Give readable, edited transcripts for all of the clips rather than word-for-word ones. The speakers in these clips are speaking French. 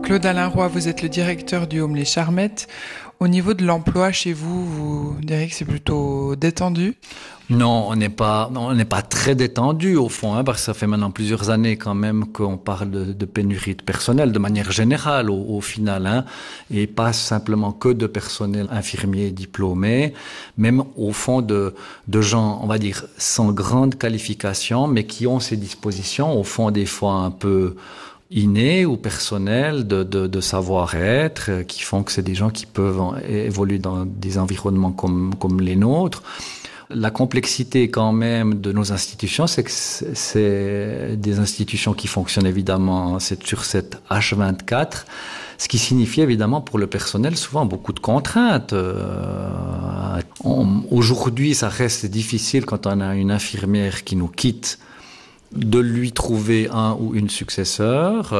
Claude-Alain Roy, vous êtes le directeur du Home Les Charmettes. Au niveau de l'emploi chez vous, vous direz que c'est plutôt détendu? Non, on n'est pas très détendu au fond, parce que ça fait maintenant plusieurs années quand même qu'on parle de pénurie de personnel de manière générale au final, et pas simplement que de personnel infirmier diplômé, même au fond de gens, on va dire, sans grande qualification, mais qui ont ces dispositions, au fond des fois un peu innés ou personnels de savoir-être, qui font que c'est des gens qui peuvent évoluer dans des environnements comme les nôtres. La complexité quand même de nos institutions, c'est que c'est des institutions qui fonctionnent évidemment 7 sur 7 H24, ce qui signifie évidemment pour le personnel souvent beaucoup de contraintes. Aujourd'hui, ça reste difficile quand on a une infirmière qui nous quitte de lui trouver un ou une successeur.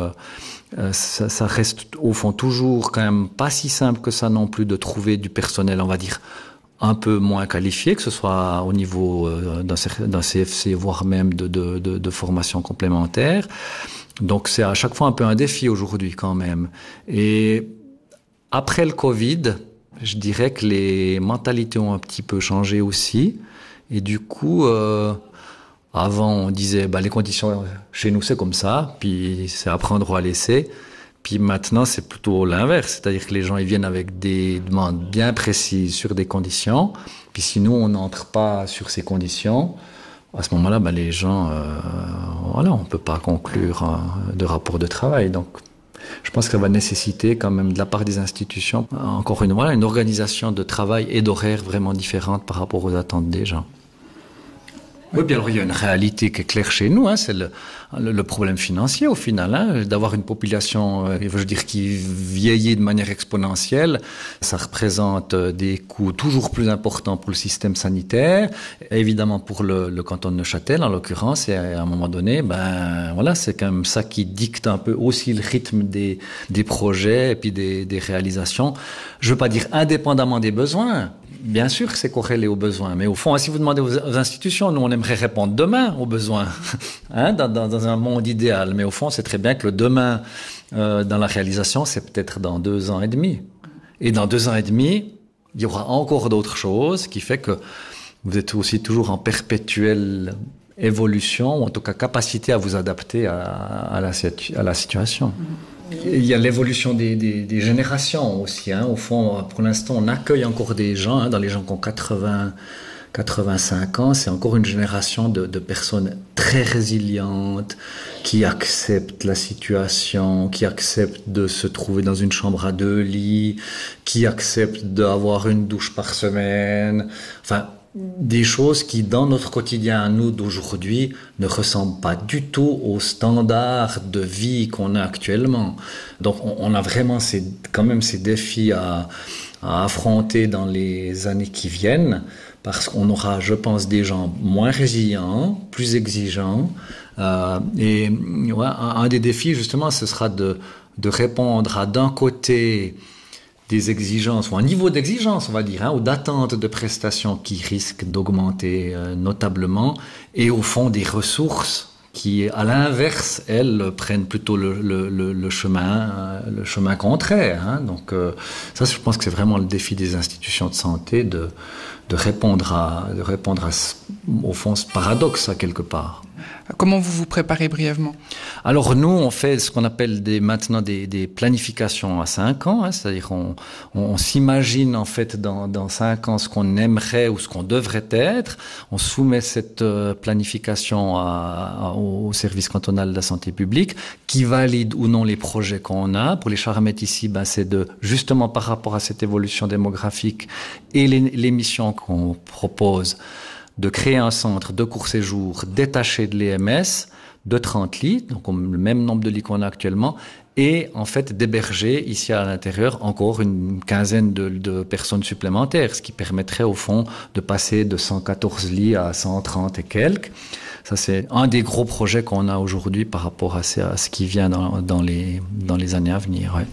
Ça reste au fond toujours quand même pas si simple que ça non plus de trouver du personnel, on va dire, un peu moins qualifié, que ce soit au niveau d'un CFC, voire même de formation complémentaire. Donc c'est à chaque fois un peu un défi aujourd'hui quand même. Et après le Covid, je dirais que les mentalités ont un petit peu changé aussi. Et du coup, avant on disait les conditions chez nous c'est comme ça, puis c'est à prendre ou à laisser. Puis maintenant, c'est plutôt l'inverse. C'est-à-dire que les gens, ils viennent avec des demandes bien précises sur des conditions. Puis si nous, on n'entre pas sur ces conditions, à ce moment-là, les gens, on peut pas conclure de rapport de travail. Donc, je pense que ça va nécessiter quand même de la part des institutions, encore une organisation de travail et d'horaire vraiment différente par rapport aux attentes des gens. Oui, puis alors il y a une réalité qui est claire chez nous, c'est le problème financier au final, d'avoir une population, qui vieillit de manière exponentielle. Ça représente des coûts toujours plus importants pour le système sanitaire, évidemment pour le canton de Neuchâtel en l'occurrence, et à un moment donné, c'est quand même ça qui dicte un peu aussi le rythme des projets et puis des réalisations. Je veux pas dire indépendamment des besoins. Bien sûr que c'est corrélé aux besoins, mais au fond, si vous demandez aux institutions, nous on aimerait répondre demain aux besoins, dans un monde idéal. Mais au fond, c'est très bien que le demain dans la réalisation, c'est peut-être dans 2 ans et demi. Et dans 2 ans et demi, il y aura encore d'autres choses, qui fait que vous êtes aussi toujours en perpétuelle évolution, ou en tout cas capacité à vous adapter à la situation. Il y a l'évolution des générations aussi. Au fond, pour l'instant, on accueille encore des gens, dans les gens qui ont 85 ans, c'est encore une génération de personnes très résilientes, qui acceptent la situation, qui acceptent de se trouver dans une chambre à 2 lits, qui acceptent d'avoir une douche par semaine. Enfin, des choses qui, dans notre quotidien à nous d'aujourd'hui, ne ressemblent pas du tout aux standards de vie qu'on a actuellement. Donc, on a vraiment quand même ces défis à affronter dans les années qui viennent, parce qu'on aura, je pense, des gens moins résilients, plus exigeants. Un des défis, justement, ce sera de répondre à, d'un côté, des exigences, ou un niveau d'exigence, on va dire, ou d'attente de prestations qui risquent d'augmenter notablement, et au fond des ressources qui, à l'inverse, elles prennent plutôt le chemin contraire. Donc ça, je pense que c'est vraiment le défi des institutions de santé de répondre à au fond ce paradoxe quelque part. Comment vous vous préparez brièvement? Alors nous, on fait ce qu'on appelle maintenant des planifications à 5 ans, c'est-à-dire on s'imagine en fait dans 5 ans ce qu'on aimerait ou ce qu'on devrait être. On soumet cette planification au service cantonal de la santé publique, qui valide ou non les projets qu'on a. Pour les Charmettes ici, c'est justement par rapport à cette évolution démographique et les missions qu'on propose, de créer un centre de court séjour détaché de l'EMS de 30 lits, donc le même nombre de lits qu'on a actuellement, et en fait d'héberger ici à l'intérieur encore une quinzaine de personnes supplémentaires, ce qui permettrait au fond de passer de 114 lits à 130 et quelques. Ça, c'est un des gros projets qu'on a aujourd'hui par rapport à ce qui vient dans les années à venir. Ouais.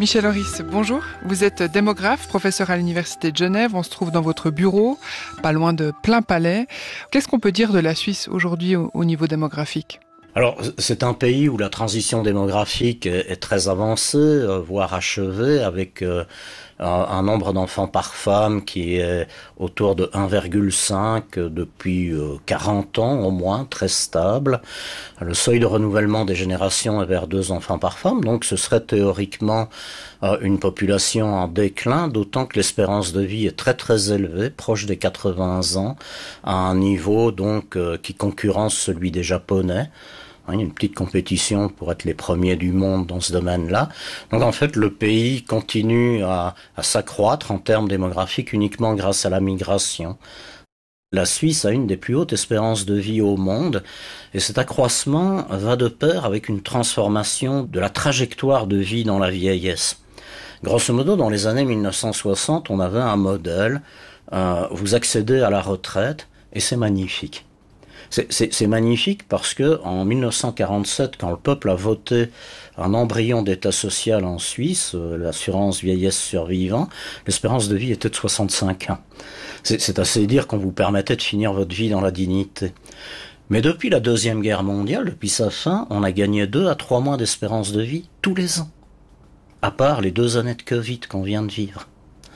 Michel Oris, bonjour. Vous êtes démographe, professeur à l'Université de Genève. On se trouve dans votre bureau, pas loin de Plainpalais. Qu'est-ce qu'on peut dire de la Suisse aujourd'hui au niveau démographique ? Alors, c'est un pays où la transition démographique est très avancée, voire achevée, avec un nombre d'enfants par femme qui est autour de 1,5 depuis 40 ans au moins, très stable. Le seuil de renouvellement des générations est vers 2 enfants par femme, donc ce serait théoriquement une population en déclin, d'autant que l'espérance de vie est très très élevée, proche des 80 ans, à un niveau donc qui concurrence celui des Japonais. Il y a une petite compétition pour être les premiers du monde dans ce domaine-là. Donc en fait, le pays continue à s'accroître en termes démographiques uniquement grâce à la migration. La Suisse a une des plus hautes espérances de vie au monde et cet accroissement va de pair avec une transformation de la trajectoire de vie dans la vieillesse. Grosso modo, dans les années 1960, on avait un modèle, vous accédez à la retraite et c'est magnifique. C'est magnifique parce que en 1947, quand le peuple a voté un embryon d'État social en Suisse, l'assurance vieillesse survivant, l'espérance de vie était de 65 ans. C'est assez dire qu'on vous permettait de finir votre vie dans la dignité. Mais depuis la Deuxième Guerre mondiale, depuis sa fin, on a gagné 2 à 3 mois d'espérance de vie tous les ans. À part les 2 années de Covid qu'on vient de vivre.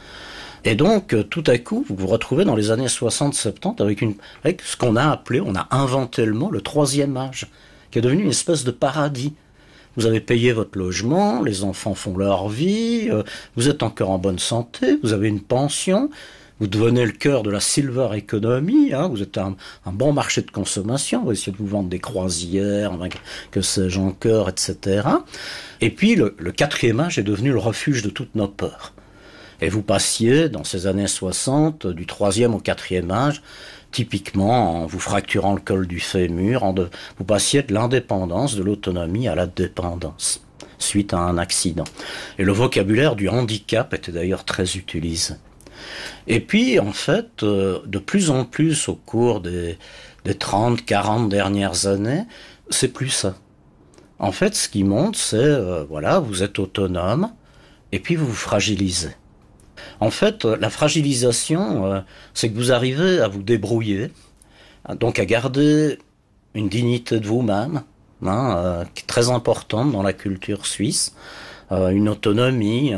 Et donc, tout à coup, vous vous retrouvez dans les années 60-70 avec ce qu'on a appelé, on a inventé le mot, le 3e âge, qui est devenu une espèce de paradis. Vous avez payé votre logement, les enfants font leur vie, vous êtes encore en bonne santé, vous avez une pension, vous devenez le cœur de la silver economy, vous êtes un bon marché de consommation, vous essayez de vous vendre des croisières, que sais-je encore, etc. Et puis, le 4e âge est devenu le refuge de toutes nos peurs. Et vous passiez, dans ces années 60, du 3e au 4e âge, typiquement en vous fracturant le col du fémur, vous passiez de l'indépendance, de l'autonomie à la dépendance, suite à un accident. Et le vocabulaire du handicap était d'ailleurs très utilisé. Et puis, en fait, de plus en plus au cours des 30, 40 dernières années, c'est plus ça. En fait, ce qui monte, c'est, vous êtes autonome, et puis vous vous fragilisez. En fait, la fragilisation, c'est que vous arrivez à vous débrouiller, donc à garder une dignité de vous-même, qui est très importante dans la culture suisse, une autonomie,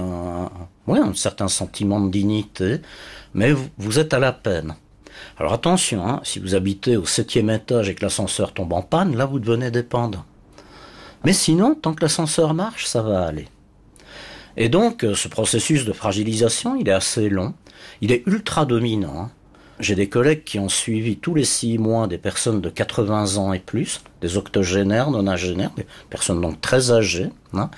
un certain sentiment de dignité, mais vous êtes à la peine. Alors attention, si vous habitez au 7e étage et que l'ascenseur tombe en panne, là vous devenez dépendant. Mais sinon, tant que l'ascenseur marche, ça va aller. Et donc, ce processus de fragilisation, il est assez long, il est ultra dominant. J'ai des collègues qui ont suivi tous les 6 mois des personnes de 80 ans et plus, des octogénaires, nonagénaires, des personnes donc très âgées.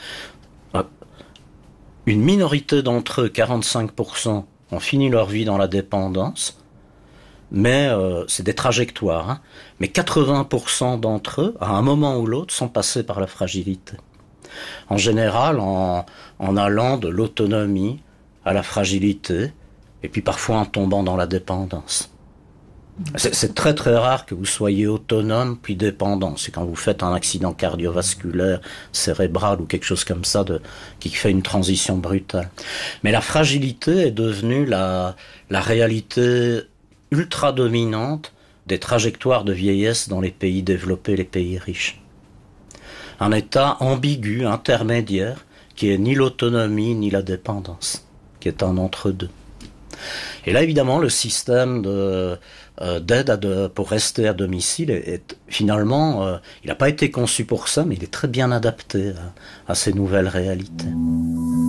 Une minorité d'entre eux, 45%, ont fini leur vie dans la dépendance, mais c'est des trajectoires. Mais 80% d'entre eux, à un moment ou l'autre, sont passés par la fragilité. En général, en allant de l'autonomie à la fragilité, et puis parfois en tombant dans la dépendance. C'est très très rare que vous soyez autonome puis dépendant. C'est quand vous faites un accident cardiovasculaire, cérébral ou quelque chose comme ça qui fait une transition brutale. Mais la fragilité est devenue la réalité ultra dominante des trajectoires de vieillesse dans les pays développés, les pays riches. Un état ambigu, intermédiaire, qui est ni l'autonomie ni la dépendance, qui est un entre-deux. Et là, évidemment, le système d'aide pour rester à domicile finalement, il n'a pas été conçu pour ça, mais il est très bien adapté à ces nouvelles réalités.